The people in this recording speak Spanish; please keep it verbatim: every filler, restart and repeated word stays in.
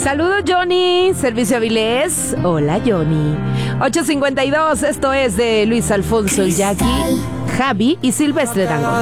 Saludos, Johnny. Servicio Avilés. Hola, Johnny. ocho cincuenta y dos, esto es de Luis Alfonso, Jackie, Javi y Silvestre Dangond.